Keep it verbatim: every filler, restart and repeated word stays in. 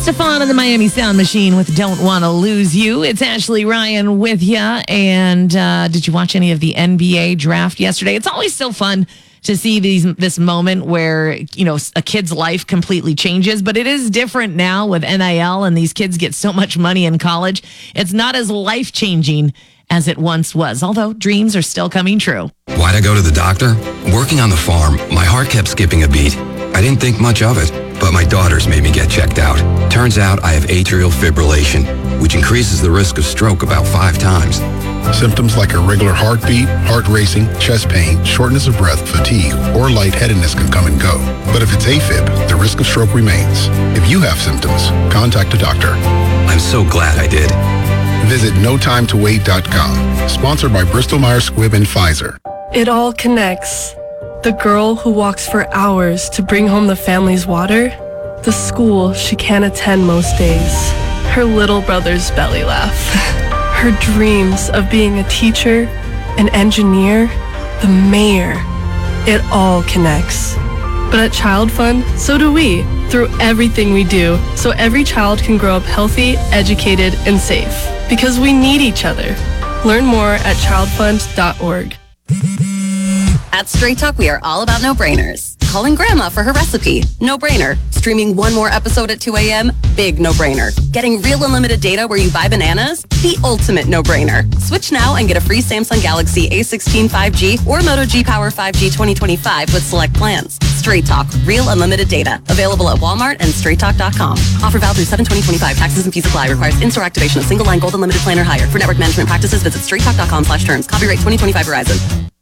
Stefan and the Miami Sound Machine with Don't Wanna Lose You. It's Ashley Ryan with you. And uh, did you watch any of the N B A draft yesterday? It's always so fun to see these this moment where, you know, a kid's life completely changes. But it is different now with N I L, and these kids get so much money in college. It's not as life-changing as it once was, although dreams are still coming true. Why'd I go to the doctor? Working on the farm, my heart kept skipping a beat. I didn't think much of it, but my daughters made me get checked out. Turns out I have atrial fibrillation, which increases the risk of stroke about five times. Symptoms like irregular heartbeat, heart racing, chest pain, shortness of breath, fatigue, or lightheadedness can come and go. But if it's AFib, the risk of stroke remains. If you have symptoms, contact a doctor. I'm so glad I did. Visit no time to wait dot com. Sponsored by Bristol Myers Squibb and Pfizer. It all connects. The girl who walks for hours to bring home the family's water. The school she can't attend most days. Her little brother's belly laugh. Her dreams of being a teacher, an engineer, the mayor. It all connects. But at Child Fund, so do we, through everything we do, so every child can grow up healthy, educated, and safe. Because we need each other. Learn more at child fund dot org. At Straight Talk, we are all about no-brainers. Calling grandma for her recipe, no-brainer. Streaming one more episode at two a.m., big no-brainer. Getting real unlimited data where you buy bananas, the ultimate no-brainer. Switch now and get a free Samsung Galaxy A sixteen five G or Moto G Power five G twenty twenty-five with select plans. Straight Talk, real unlimited data. Available at Walmart and straight talk dot com. Offer valid through seven twenty twenty-five. Taxes and fees apply. Requires in-store activation of single line gold unlimited plan or higher. For network management practices, visit straight talk dot com slash terms. Copyright twenty twenty-five Verizon.